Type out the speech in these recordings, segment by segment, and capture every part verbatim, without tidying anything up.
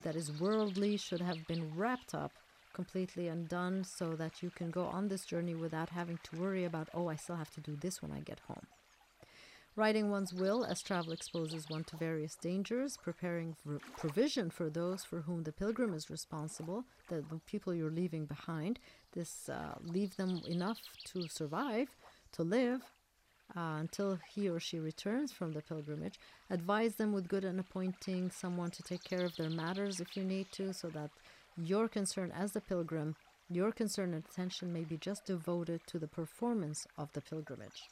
that is worldly should have been wrapped up completely and done so that you can go on this journey without having to worry about, oh, I still have to do this when I get home. Writing one's will as travel exposes one to various dangers, preparing for provision for those for whom the pilgrim is responsible, the, the people you're leaving behind. This uh, leave them enough to survive, to live, uh, until he or she returns from the pilgrimage. Advise them with good and appointing someone to take care of their matters if you need to, so that your concern as the pilgrim, your concern and attention may be just devoted to the performance of the pilgrimage.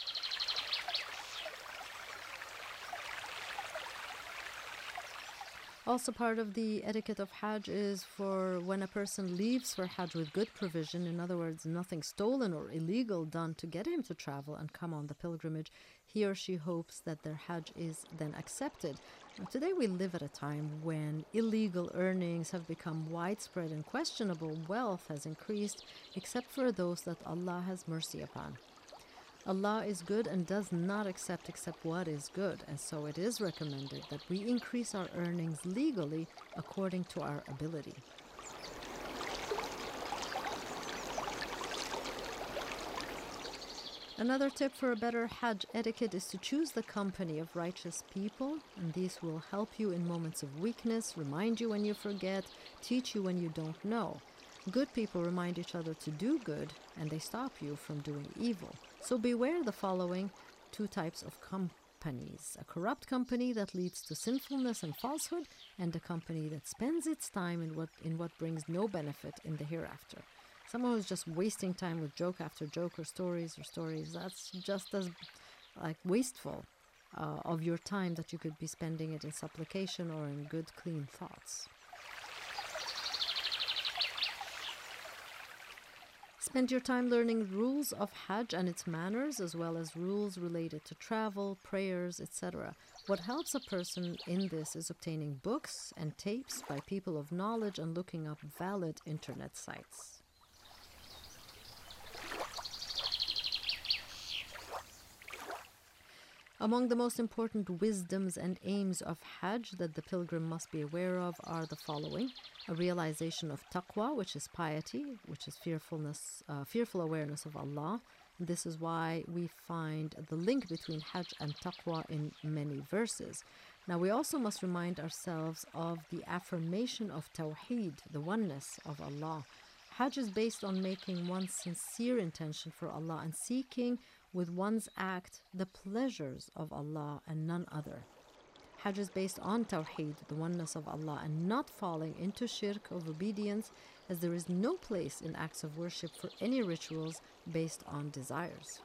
Also, part of the etiquette of Hajj is for when a person leaves for Hajj with good provision, in other words, nothing stolen or illegal done to get him to travel and come on the pilgrimage, he or she hopes that their Hajj is then accepted. Now, today we live at a time when illegal earnings have become widespread and questionable wealth has increased, except for those that Allah has mercy upon. Allah is good and does not accept except what is good, and so it is recommended that we increase our earnings legally according to our ability. Another tip for a better Hajj etiquette is to choose the company of righteous people, and these will help you in moments of weakness, remind you when you forget, teach you when you don't know. Good people remind each other to do good, and they stop you from doing evil. So beware the following two types of companies: a corrupt company that leads to sinfulness and falsehood, and a company that spends its time in what in what brings no benefit in the hereafter. Someone who's just wasting time with joke after joke or stories or stories, that's just as like wasteful uh, of your time that you could be spending it in supplication or in good, clean thoughts. Spend your time learning rules of Hajj and its manners, as well as rules related to travel, prayers, et cetera. What helps a person in this is obtaining books and tapes by people of knowledge and looking up valid internet sites. Among the most important wisdoms and aims of Hajj that the pilgrim must be aware of are the following: a realization of taqwa, which is piety, which is fearfulness, uh, fearful awareness of Allah. This is why we find the link between Hajj and taqwa in many verses. Now, we also must remind ourselves of the affirmation of Tawheed, the oneness of Allah. Hajj is based on making one's sincere intention for Allah and seeking with one's act the pleasures of Allah and none other. Hajj is based on Tawheed, the oneness of Allah, and not falling into shirk of obedience, as there is no place in acts of worship for any rituals based on desires.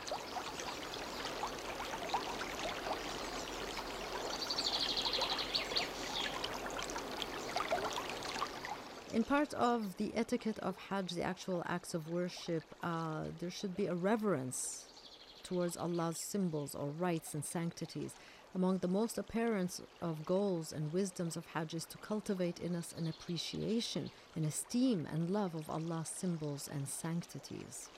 In part of the etiquette of Hajj, the actual acts of worship, uh, there should be a reverence towards Allah's symbols or rites and sanctities. Among the most apparent of goals and wisdoms of Hajj is to cultivate in us an appreciation, an esteem and love of Allah's symbols and sanctities.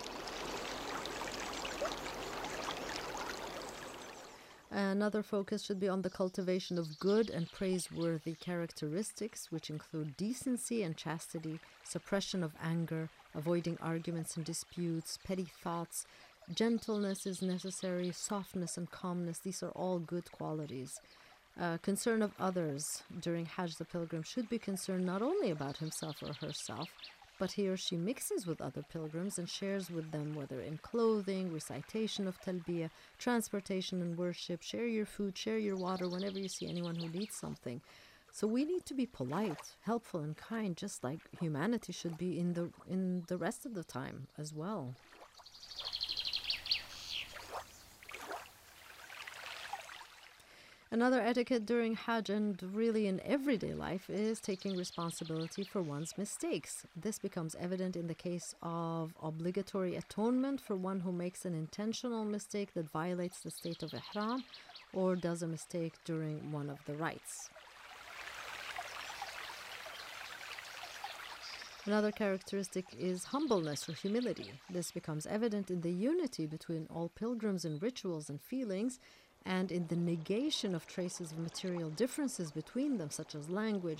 Another focus should be on the cultivation of good and praiseworthy characteristics, which include decency and chastity, suppression of anger, avoiding arguments and disputes, petty thoughts. Gentleness is necessary, softness and calmness, these are all good qualities. Uh, concern of others. During Hajj, the pilgrim should be concerned not only about himself or herself, but he or she mixes with other pilgrims and shares with them, whether in clothing, recitation of talbiyah, transportation and worship. Share your food, share your water whenever you see anyone who needs something. So we need to be polite, helpful and kind, just like humanity should be in the in the rest of the time as well. Another etiquette during Hajj and really in everyday life is taking responsibility for one's mistakes. This becomes evident in the case of obligatory atonement for one who makes an intentional mistake that violates the state of ihram or does a mistake during one of the rites. Another characteristic is humbleness or humility. This becomes evident in the unity between all pilgrims in rituals and feelings, and in the negation of traces of material differences between them, such as language,